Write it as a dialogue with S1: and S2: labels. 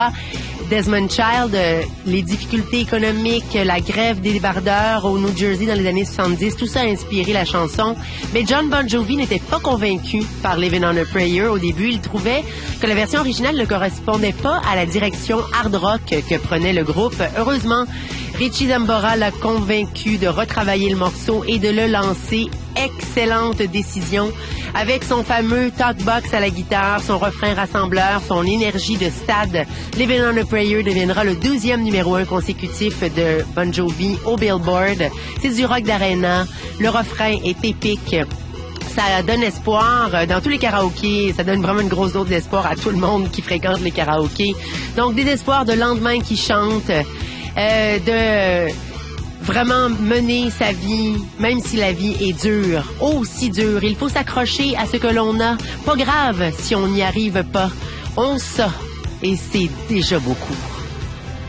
S1: Desmond Child, les difficultés économiques, la grève des débardeurs au New Jersey dans les années 70, tout ça a inspiré la chanson. Mais John Bon Jovi n'était pas convaincu par Living on a Prayer au début. Il trouvait que la version originale ne correspondait pas à la direction hard rock que prenait le groupe. Heureusement, Richie Sambora l'a convaincu de retravailler le morceau et de le lancer. Excellente décision. Avec son fameux talkbox à la guitare, son refrain rassembleur, son énergie de stade, Living on a Prayer deviendra le 12e numéro 1 consécutif de Bon Jovi au Billboard. C'est du rock d'arena. Le refrain est épique. Ça donne espoir dans tous les karaokés. Ça donne vraiment une grosse dose d'espoir à tout le monde qui fréquente les karaokés. Donc, des espoirs de lendemain qui chantent, de vraiment mener sa vie, même si la vie est dure, aussi dure. Il faut s'accrocher à ce que l'on a. Pas grave si on n'y arrive pas. On sait, et c'est déjà beaucoup.